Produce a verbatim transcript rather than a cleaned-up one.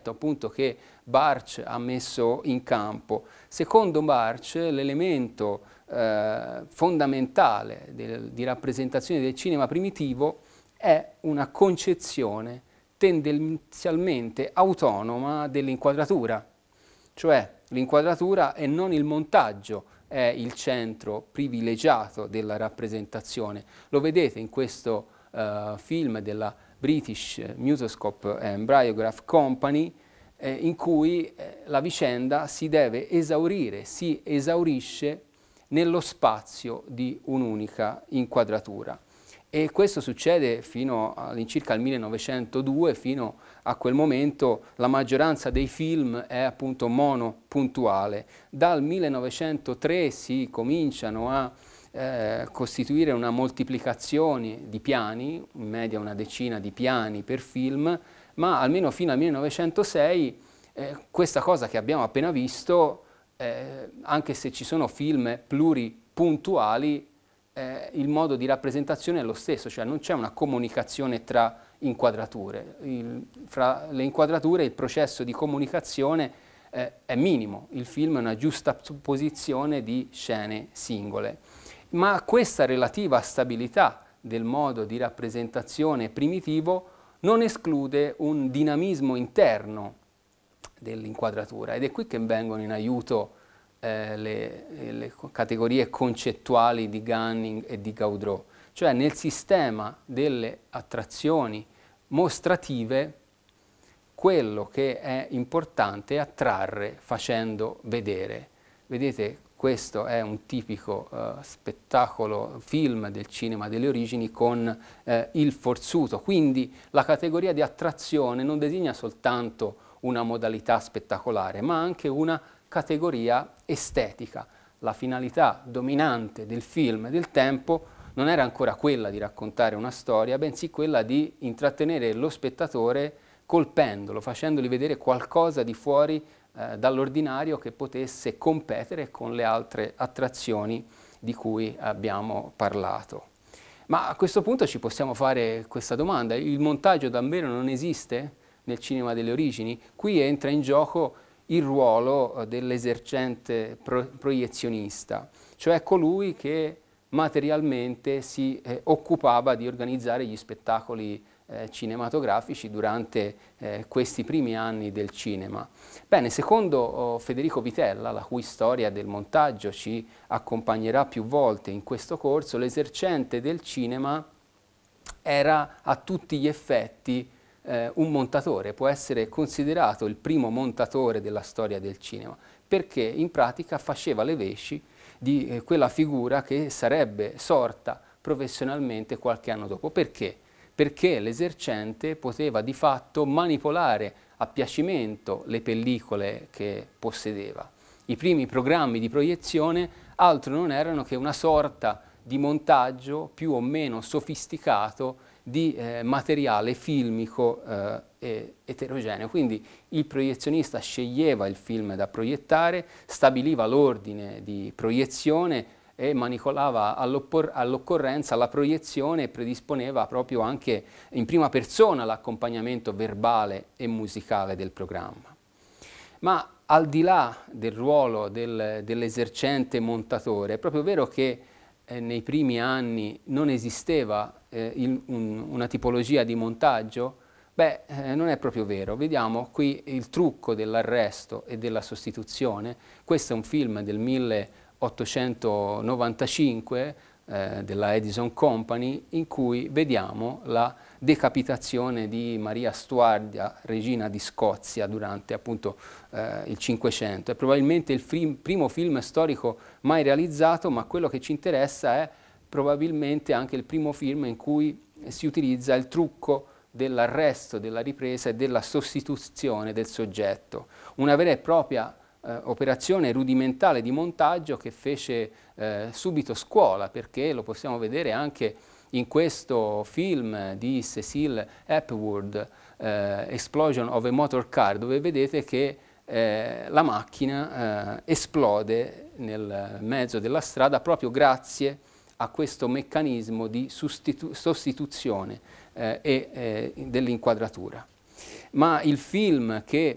concetto appunto che Bartsch ha messo in campo. Secondo Bartsch l'elemento eh, fondamentale del, di rappresentazione del cinema primitivo è una concezione tendenzialmente autonoma dell'inquadratura, cioè l'inquadratura e non il montaggio è il centro privilegiato della rappresentazione. Lo vedete in questo uh, film della British Mutoscope and Bryograph Company, eh, in cui eh, la vicenda si deve esaurire, si esaurisce nello spazio di un'unica inquadratura. E questo succede fino all'incirca al millenovecentodue, fino a quel momento la maggioranza dei film è appunto monopuntuale. Dal millenovecentotre si cominciano a eh, costituire una moltiplicazione di piani, in media una decina di piani per film, ma almeno fino al millenovecentosei eh, questa cosa che abbiamo appena visto, eh, anche se ci sono film pluripuntuali, Eh, il modo di rappresentazione è lo stesso, cioè non c'è una comunicazione tra inquadrature. Il, fra le inquadrature il processo di comunicazione eh, è minimo, il film è una giustapposizione di scene singole. Ma questa relativa stabilità del modo di rappresentazione primitivo non esclude un dinamismo interno dell'inquadratura, ed è qui che vengono in aiuto Eh, le, le categorie concettuali di Gunning e di Gaudreau, cioè nel sistema delle attrazioni mostrative quello che è importante è attrarre facendo vedere. Vedete, questo è un tipico eh, spettacolo, film del cinema delle origini con eh, il forzuto, quindi la categoria di attrazione non designa soltanto una modalità spettacolare, ma anche una categoria estetica. La finalità dominante del film e del tempo non era ancora quella di raccontare una storia, bensì quella di intrattenere lo spettatore colpendolo, facendogli vedere qualcosa di fuori eh, dall'ordinario che potesse competere con le altre attrazioni di cui abbiamo parlato. Ma a questo punto ci possiamo fare questa domanda: il montaggio davvero non esiste nel cinema delle origini? Qui entra in gioco il ruolo dell'esercente pro proiezionista, cioè colui che materialmente si eh, occupava di organizzare gli spettacoli eh, cinematografici durante eh, questi primi anni del cinema. Bene, secondo oh, Federico Vitella, la cui storia del montaggio ci accompagnerà più volte in questo corso, l'esercente del cinema era a tutti gli effetti Eh, un montatore, può essere considerato il primo montatore della storia del cinema, perché in pratica faceva le veci di eh, quella figura che sarebbe sorta professionalmente qualche anno dopo. Perché? Perché l'esercente poteva di fatto manipolare a piacimento le pellicole che possedeva. I primi programmi di proiezione altro non erano che una sorta di montaggio più o meno sofisticato di eh, materiale filmico eh, e eterogeneo. Quindi il proiezionista sceglieva il film da proiettare, stabiliva l'ordine di proiezione e manipolava all'occorrenza la proiezione e predisponeva proprio anche in prima persona l'accompagnamento verbale e musicale del programma. Ma al di là del ruolo del, dell'esercente montatore, è proprio vero che eh, nei primi anni non esisteva eh, il, un, una tipologia di montaggio? Beh, eh, non è proprio vero. Vediamo qui il trucco dell'arresto e della sostituzione. Questo è un film del milleottocentonovantacinque eh, della Edison Company, in cui vediamo la decapitazione di Maria Stuardia, regina di Scozia, durante appunto eh, il Cinquecento. È probabilmente il film, primo film storico mai realizzato, ma quello che ci interessa è probabilmente anche il primo film in cui si utilizza il trucco dell'arresto, della ripresa e della sostituzione del soggetto. Una vera e propria eh, operazione rudimentale di montaggio che fece eh, subito scuola, perché lo possiamo vedere anche in questo film di Cecil Hepworth, eh, Explosion of a Motor Car, dove vedete che eh, la macchina eh, esplode nel mezzo della strada proprio grazie a questo meccanismo di sostituzione eh, e eh, dell'inquadratura. Ma il film che